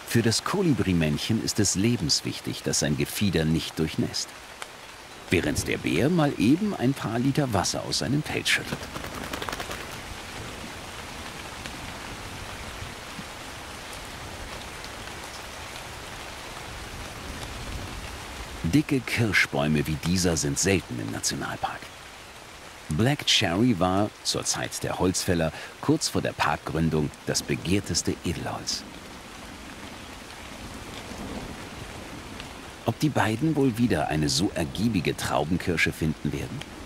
Für das Kolibri-Männchen ist es lebenswichtig, dass sein Gefieder nicht durchnässt. Während der Bär mal eben ein paar Liter Wasser aus seinem Pelz schüttet. Dicke Kirschbäume wie dieser sind selten im Nationalpark. Black Cherry war, zur Zeit der Holzfäller, kurz vor der Parkgründung das begehrteste Edelholz. Ob die beiden wohl wieder eine so ergiebige Traubenkirsche finden werden?